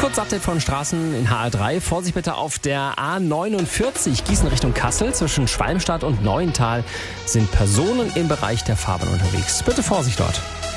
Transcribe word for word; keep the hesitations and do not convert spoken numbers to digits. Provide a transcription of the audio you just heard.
Kurz Update von Straßen in H A drei. Vorsicht bitte auf der A neunundvierzig Gießen Richtung Kassel. Zwischen Schwalmstadt und Neuental sind Personen im Bereich der Fahrbahn unterwegs. Bitte Vorsicht dort.